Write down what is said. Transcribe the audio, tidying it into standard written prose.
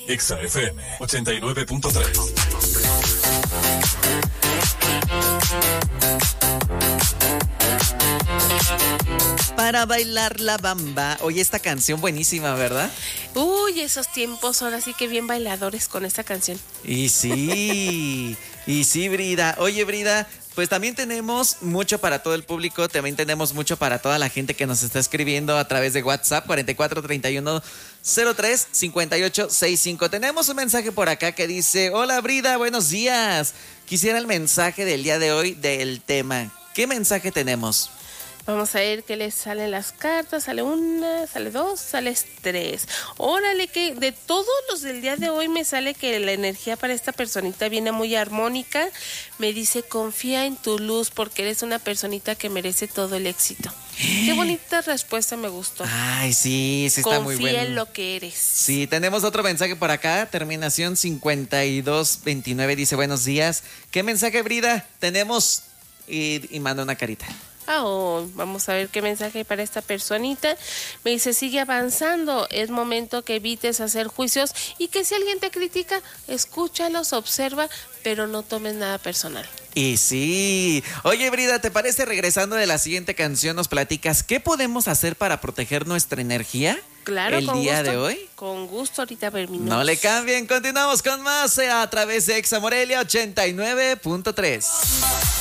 Exa FM 89.3. Para bailar la bamba. Oye, esta canción buenísima, ¿verdad? Uy, esos tiempos, ahora sí que bien bailadores con esta canción. Y sí, Brida. Oye, Brida, pues también tenemos mucho para todo el público, también tenemos mucho para toda la gente que nos está escribiendo a través de WhatsApp 4431035865. Tenemos un mensaje por acá que dice: hola, Brida, buenos días. Quisiera el mensaje del día de hoy del tema. ¿Qué mensaje tenemos? Vamos a ver qué les salen las cartas. Sale una, sale dos, sale tres. Órale, que de todos los del día de hoy me sale que la energía para esta personita viene muy armónica. Me dice: confía en tu luz porque eres una personita que merece todo el éxito. Qué bonita respuesta, me gustó. Ay, sí, está muy bueno. Confía en lo que eres. Sí, tenemos otro mensaje por acá, terminación 5229, dice: buenos días. ¿Qué mensaje, Brida, tenemos? Y manda una carita. Vamos a ver qué mensaje hay para esta personita. Me dice: sigue avanzando, es momento que evites hacer juicios y que si alguien te critica, escúchalos, observa, pero no tomes nada personal. Y sí. Oye, Brida, ¿te parece, regresando de la siguiente canción, nos platicas qué podemos hacer para proteger nuestra energía? Claro, el día de hoy. Con gusto, ahorita terminamos. No le cambien, continuamos con más a través de Exa Morelia 89.3.